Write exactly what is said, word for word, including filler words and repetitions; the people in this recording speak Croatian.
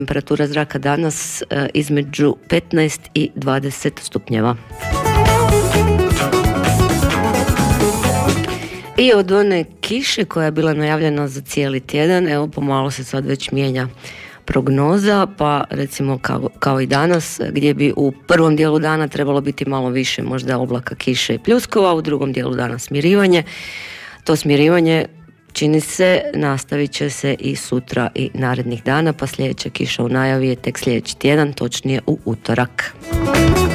Temperatura zraka danas e, između petnaest i dvadeset stupnjeva. I od one kiše koja je bila najavljena za cijeli tjedan, evo pomalo se sad već mijenja prognoza, pa recimo kao, kao i danas, gdje bi u prvom dijelu dana trebalo biti malo više možda oblaka, kiše i pljuskova, u drugom dijelu dana smirivanje. To smirivanje, čini se, nastavit će se i sutra i narednih dana, pa sljedeća kiša u najavi je tek sljedeći tjedan, točnije u utorak.